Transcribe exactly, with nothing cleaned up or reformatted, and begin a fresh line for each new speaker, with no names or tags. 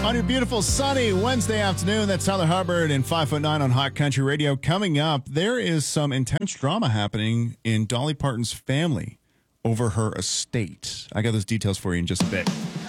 On your beautiful sunny Wednesday afternoon, that's Tyler Hubbard and five foot nine on Hot Country Radio. Coming up, there is some intense drama happening in Dolly Parton's family over her estate. I got those details for you in just a bit.